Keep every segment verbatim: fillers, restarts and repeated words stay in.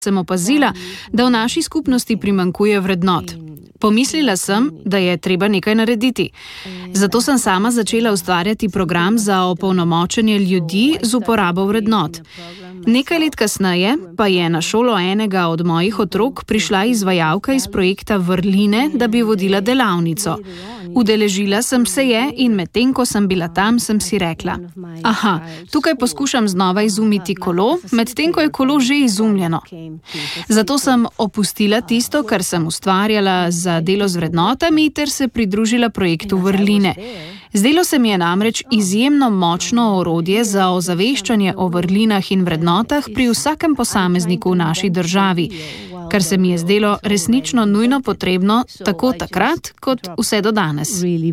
sem opazila, da v naši skupnosti primanjkuje vrednot. Pomislila sem, da je treba nekaj narediti. Zato sem sama začela ustvarjati program za opolnomočenje ljudi z uporabo vrednot. Nekaj let kasneje pa je na šolo enega od mojih otrok prišla izvajalka iz projekta Vrline, da bi vodila delavnico. Udeležila sem se je in medtem, ko sem bila tam, sem si rekla: aha, tukaj poskušam znova izumiti kolo, medtem, ko je kolo že izumljeno. Zato sem opustila tisto, kar sem ustvarjala za delo z vrednotami, ter se pridružila projektu Vrline. Zdelo se mi je namreč izjemno močno orodje za ozaveščanje o vrlinah in vrednotah pri vsakem posamezniku v naši državi, kar se mi je zdelo resnično nujno potrebno tako takrat, kot vse do danes.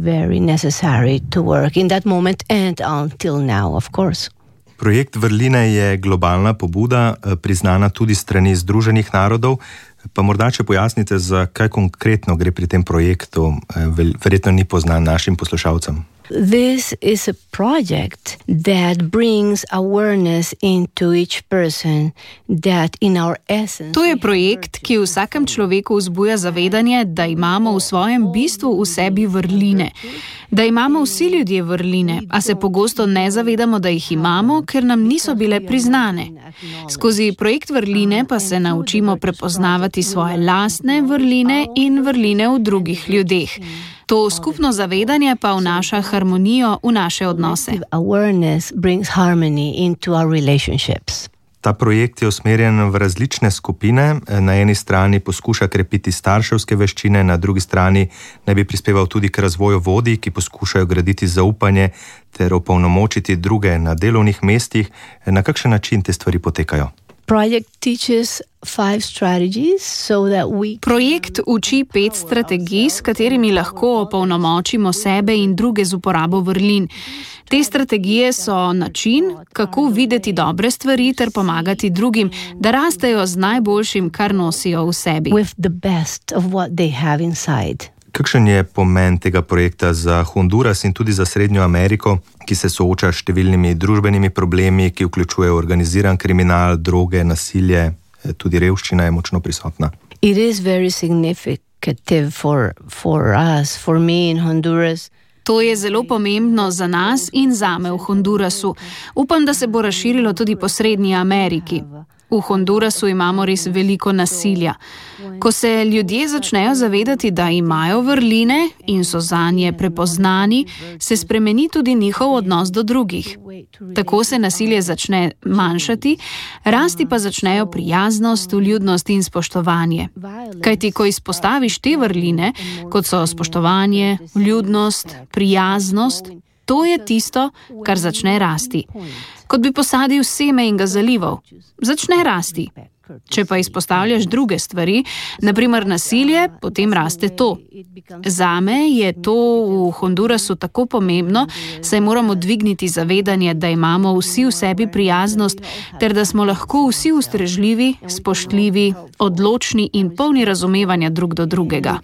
Projekt Vrline je globalna pobuda, priznana tudi strani Združenih narodov. Pa morda, če pojasnite, za kaj konkretno gre pri tem projektu, verjetno ni poznan našim poslušalcem. This is a project that brings awareness into each person that in our essence. To je projekt, ki v vsakem človeku vzbuja zavedanje, da imamo v svojem bistvu v sebi vrline. Da imamo vsi ljudje vrline, a se pogosto ne zavedamo, da jih imamo, ker nam niso bile priznane. Skozi projekt Vrline pa se naučimo prepoznavati svoje lastne vrline in vrline v drugih ljudeh. To skupno zavedanje pa vnaša harmonijo v naše odnose. Ta projekt je usmerjen v različne skupine. Na eni strani poskuša krepiti starševske veščine, na drugi strani naj bi prispeval tudi k razvoju vodij, ki poskušajo graditi zaupanje ter opolnomočiti druge na delovnih mestih. Na kakšen način te stvari potekajo? Projekt uči pet strategij, s katerimi lahko opolnomočimo sebe in druge z uporabo vrlin. Te strategije so način, kako videti dobre stvari ter pomagati drugim, da rastejo z najboljšim, kar nosijo v sebi. Kakšen je pomen tega projekta za Honduras in tudi za Srednjo Ameriko, ki se sooča s številnimi družbenimi problemi, ki vključujejo organiziran kriminal, droge, nasilje, tudi revščina je močno prisotna? It is very significant for, for us, for me in Honduras. To je zelo pomembno za nas in zame v Hondurasu. Upam, da se bo razširilo tudi po Srednji Ameriki. V Hondurasu imamo res veliko nasilja. Ko se ljudje začnejo zavedati, da imajo vrline in so zanje prepoznani, se spremeni tudi njihov odnos do drugih. Tako se nasilje začne manjšati, rasti pa začnejo prijaznost, vljudnost in spoštovanje. Kajti, ko izpostaviš te vrline, kot so spoštovanje, vljudnost, prijaznost, to je tisto, kar začne rasti. Kot bi posadil seme in ga zalival. Začne rasti. Če pa izpostavljaš druge stvari, naprimer nasilje, potem raste to. Zame je to v Hondurasu tako pomembno, saj moramo dvigniti zavedanje, da imamo vsi v sebi prijaznost, ter da smo lahko vsi ustrežljivi, spoštljivi, odločni in polni razumevanja drug do drugega.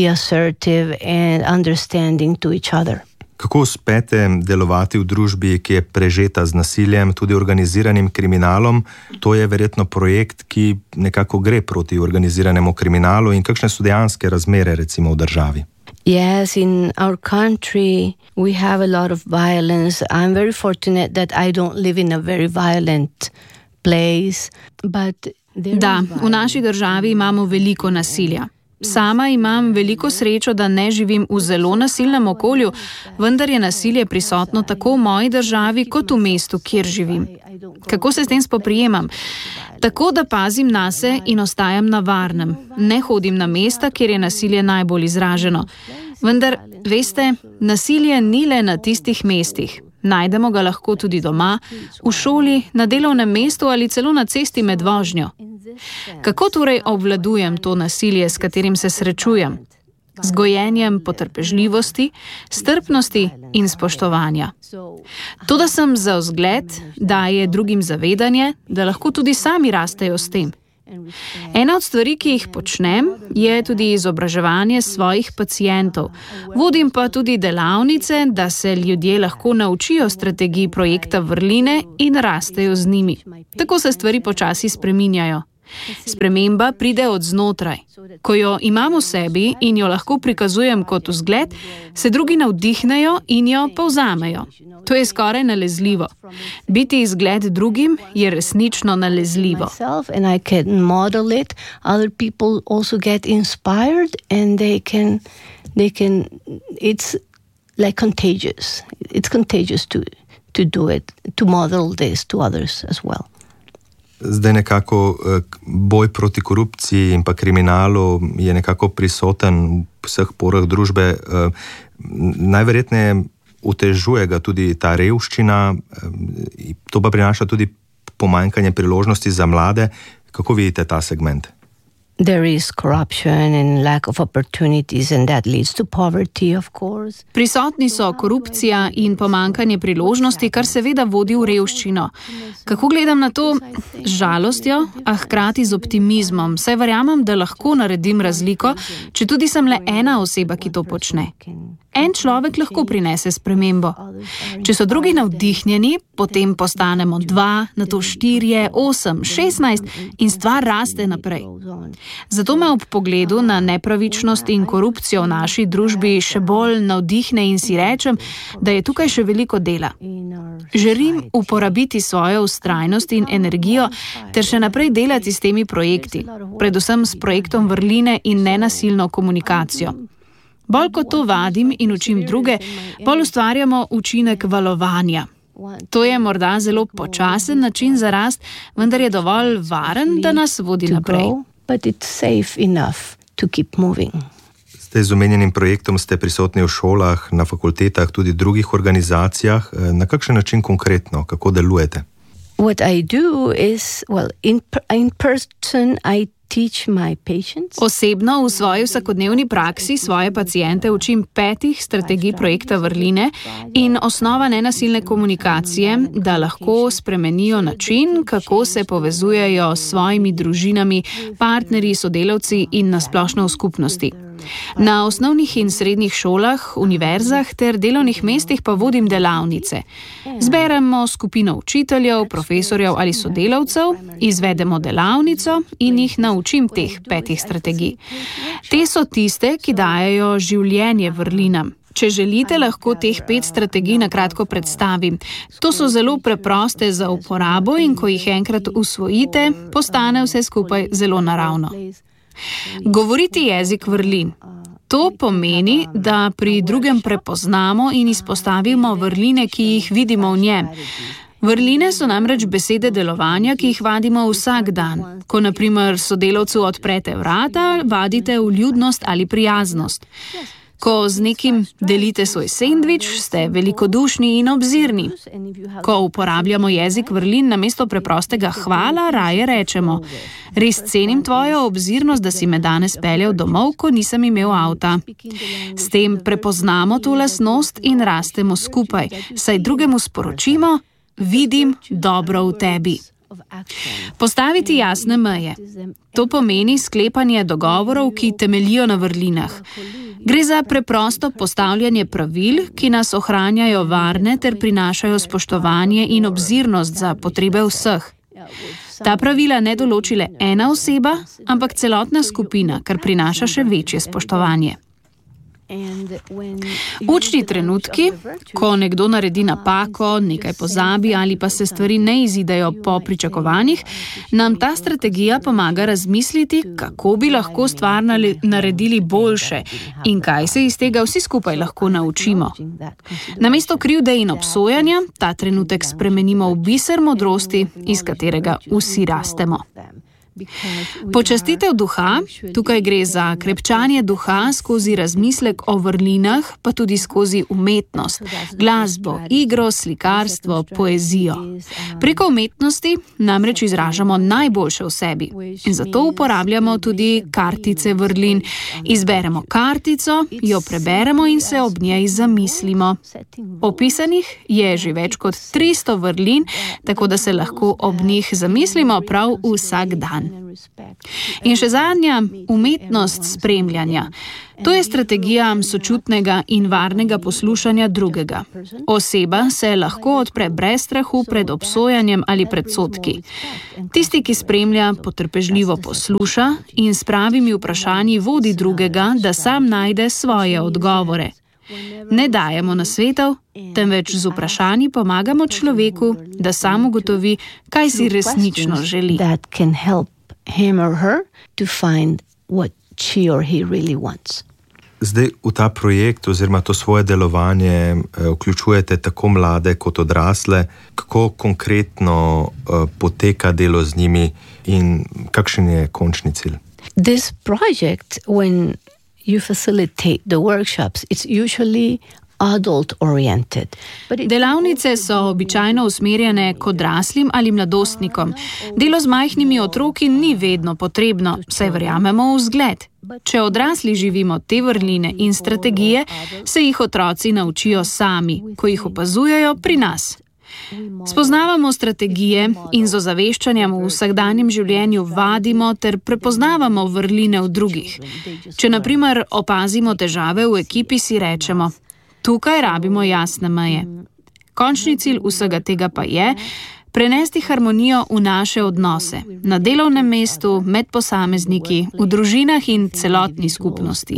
Kako uspete delovati v družbi, ki je prežeta z nasiljem, tudi organiziranim kriminalom? To je verjetno projekt, ki nekako gre proti organiziranemu kriminalu, in kakšne so dejanske razmere recimo v državi? Yes, in our country we have a lot of violence. I'm very fortunate that I don't live in a very violent place, but Da, v naši državi imamo veliko nasilja. Sama imam veliko srečo, da ne živim v zelo nasilnem okolju, vendar je nasilje prisotno tako v moji državi kot v mestu, kjer živim. Kako se s tem spoprijemam? Tako, da pazim nase in ostajam na varnem. Ne hodim na mesta, kjer je nasilje najbolj izraženo. Vendar, veste, nasilje ni le na tistih mestih. Najdemo ga lahko tudi doma, v šoli, na delovnem mestu ali celo na cesti med vožnjo. Kako torej obvladujem to nasilje, s katerim se srečujem? Z gojenjem potrpežljivosti, strpnosti in spoštovanja. To, da sem za vzgled, daje drugim zavedanje, da lahko tudi sami rastejo s tem. Ena od stvari, ki jih počnem, je tudi izobraževanje svojih pacientov. Vodim pa tudi delavnice, da se ljudje lahko naučijo strategij projekta Vrline in rastejo z njimi. Tako se stvari počasi spreminjajo. Sprememba pride od znotraj. Ko jo imam v sebi in jo lahko prikazujem kot vzgled, se drugi navdihnejo in jo povzamejo. To je skoraj nalezljivo. Biti izgled drugim je resnično nalezljivo. Like contagious. It's contagious to, to do it, to model this to others as well. Zdaj nekako boj proti korupciji in pa kriminalu je nekako prisoten v vseh porah družbe. Najverjetneje utežuje ga tudi ta revščina, to pa prinaša tudi pomanjkanje priložnosti za mlade. Kako vidite ta segment? There is corruption and lack of opportunities and that leads to poverty, of course. Prisotni so korupcija in pomankanje priložnosti, kar seveda vodi v revščino. Kako gledam na to? Z žalostjo, a hkrati z optimizmom. Saj verjamem, da lahko naredim razliko, če tudi sem le ena oseba, ki to počne. En človek lahko prinese spremembo. Če so drugi navdihnjeni, potem postanemo dva, nato štirje, osem, šestnajst in stvar raste naprej. Zato me ob pogledu na nepravičnost in korupcijo v naši družbi še bolj navdihne in si rečem, da je tukaj še veliko dela. Želim uporabiti svojo vztrajnost in energijo ter še naprej delati s temi projekti, predvsem s projektom Vrline in nenasilno komunikacijo. Bolj kot to vadim in učim druge, bolj ustvarjamo učinek valovanja. To je morda zelo počasen način za rast, vendar je dovolj varen, da nas vodi naprej. Zdaj z omenjenim projektom ste prisotni v šolah, na fakultetah, tudi drugih organizacijah. Na kakšen način konkretno, kako delujete? What I do is, well, in, in person I Osebno v svoji vsakodnevni praksi svoje paciente učim petih strategij projekta Vrline in osnova nenasilne komunikacije, da lahko spremenijo način, kako se povezujejo s svojimi družinami, partnerji, sodelavci in na splošno v skupnosti. Na osnovnih in srednjih šolah, univerzah ter delovnih mestih pa vodim delavnice. Zberemo skupino učiteljev, profesorjev ali sodelavcev, izvedemo delavnico in jih naučim teh petih strategij. Te so tiste, ki dajejo življenje vrlinam. Če želite, lahko teh pet strategij na kratko predstavim. To so zelo preproste za uporabo in ko jih enkrat usvojite, postane vse skupaj zelo naravno. Govoriti jezik vrlin. To pomeni, da pri drugem prepoznamo in izpostavimo vrline, ki jih vidimo v njem. Vrline so namreč besede delovanja, ki jih vadimo vsak dan. Ko na primer sodelavcu odprete vrata, vadite vljudnost ali prijaznost. Ko z nekim delite svoj sendvič, ste velikodušni in obzirni. Ko uporabljamo jezik vrlin namesto preprostega hvala, raje rečemo: res cenim tvojo obzirnost, da si me danes peljal domov, ko nisem imel avta. S tem prepoznamo to lastnost in rastemo skupaj, saj drugemu sporočimo: vidim dobro v tebi. Postaviti jasne meje. To pomeni sklepanje dogovorov, ki temeljijo na vrlinah. Gre za preprosto postavljanje pravil, ki nas ohranjajo varne ter prinašajo spoštovanje in obzirnost za potrebe vseh. Ta pravila ne določi le ena oseba, ampak celotna skupina, kar prinaša še večje spoštovanje. Učni trenutki, ko nekdo naredi napako, nekaj pozabi ali pa se stvari ne izidejo po pričakovanjih, nam ta strategija pomaga razmisliti, kako bi lahko stvar naredili boljše in kaj se iz tega vsi skupaj lahko naučimo. Namesto krivde in obsojanja, ta trenutek spremenimo v biser modrosti, iz katerega vsi rastemo. Počastitev duha, tukaj gre za krepčanje duha skozi razmislek o vrlinah, pa tudi skozi umetnost, glasbo, igro, slikarstvo, poezijo. Preko umetnosti namreč izražamo najboljše v sebi in zato uporabljamo tudi kartice vrlin. Izberemo kartico, jo preberemo in se ob njej zamislimo. Opisanih je že več kot tristo vrlin, tako da se lahko ob njih zamislimo prav vsak dan. spoštovan. In še zadnja, umetnost spremljanja. To je strategija sočutnega in varnega poslušanja drugega. Oseba se lahko odpre brez strahu pred obsojanjem ali predsodki. Tisti, ki spremlja, potrpežljivo posluša in s pravimi vprašanji vodi drugega, da sam najde svoje odgovore. Ne dajemo nasvetov, temveč z vprašanji pomagamo človeku, da sam ugotovi, kaj si resnično želi. Zdaj v ta projekt oziroma to svoje delovanje vključujete tako mlade kot odrasle. Kako konkretno poteka delo z njimi in kakšen je končni cilj? This project, when you facilitate the workshops, it's usually adult-oriented. Delavnice so običajno usmerjene k odraslim ali mladostnikom. Delo z majhnimi otroki ni vedno potrebno, saj verjamemo v vzgled. Če odrasli živimo te vrline in strategije, se jih otroci naučijo sami, ko jih opazujejo pri nas. Spoznavamo strategije in z ozaveščanjem v vsakdanjem življenju vadimo ter prepoznavamo vrline v drugih. Če na primer opazimo težave v ekipi, si rečemo: tukaj rabimo jasne meje. Končni cilj vsega tega pa je prenesti harmonijo v naše odnose, na delovnem mestu, med posamezniki, v družinah in celotni skupnosti.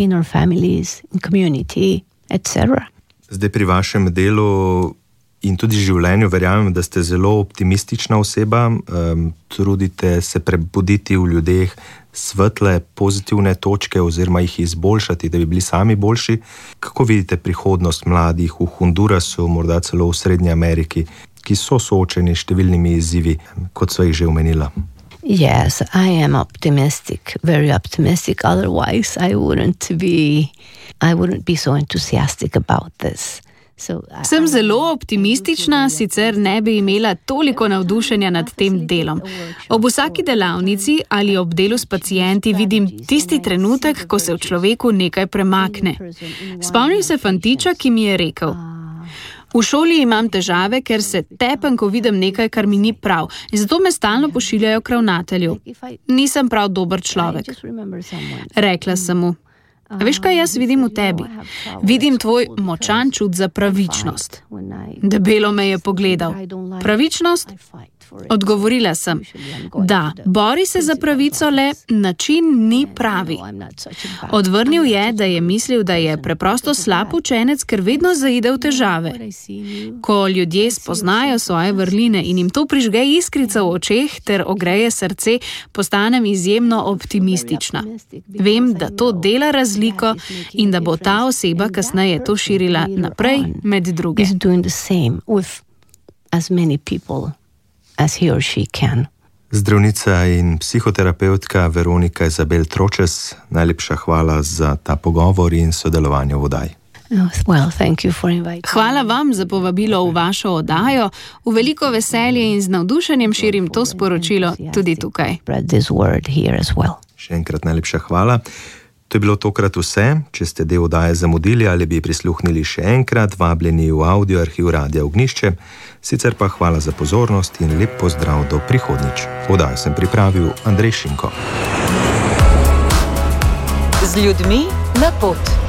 Zdaj pri vašem delu in tudi življenju verjamem, da ste zelo optimistična oseba, um, trudite se prebuditi v ljudeh svetle, pozitivne točke oziroma jih izboljšati, da bi bili sami boljši. Kako vidite prihodnost mladih v Hondurasu, morda celo v Srednji Ameriki, ki so soočeni s številnimi izzivi, kot so jih že omenila? Yes, I am optimistic, very optimistic. Otherwise, I wouldn't be, I wouldn't be so enthusiastic about this. Sem zelo optimistična, sicer ne bi imela toliko navdušenja nad tem delom. Ob vsaki delavnici ali ob delu s pacienti vidim tisti trenutek, ko se v človeku nekaj premakne. Spomnim se fantiča, ki mi je rekel: v šoli imam težave, ker se tepem, ko vidim nekaj, kar mi ni prav, in zato me stalno pošiljajo k ravnatelju. Nisem prav dober človek. Rekla sem mu: a veš, kaj jaz vidim v tebi? Vidim tvoj močan čut za pravičnost. Debelo me je pogledal. Pravičnost? Odgovorila sem: da, bori se za pravico, le način ni pravi. Odvrnil je, da je mislil, da je preprosto slab učenec, ker vedno zaide v težave. Ko ljudje spoznajo svoje vrline in jim to prižge iskrica v očeh ter ogreje srce, postanem izjemno optimistična. Vem, da to dela razliko in da bo ta oseba kasneje to širila naprej med druge. As he or she can. Zdravnica in psihoterapeutka Veronika Izabel Tročes, najlepša hvala za ta pogovor in sodelovanje v oddaji. Well, thank you for inviting. Hvala vam za povabilo v vašo oddajo. V veliko veselje in z navdušenjem širim to sporočilo tudi tukaj. Well. Še enkrat najlepša hvala. To je bilo tokrat vse. Če ste del oddaje zamudili ali bi prisluhnili še enkrat, vabljeni v audio arhiv Radia Ognjišče. Sicer pa hvala za pozornost in lep pozdrav do prihodnjič. Oddajo sem pripravil Andrej Šinko. Z ljudmi na pot.